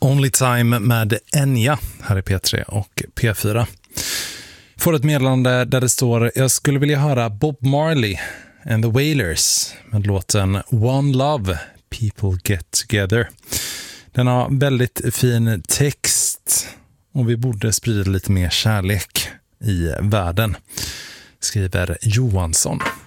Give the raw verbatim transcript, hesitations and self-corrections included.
Only Time med Enya här i P tre och P fyra. Får ett meddelande där det står: jag skulle vilja höra Bob Marley and the Wailers med låten One Love, People Get Together. Den har väldigt fin text och vi borde sprida lite mer kärlek i världen, skriver Johansson.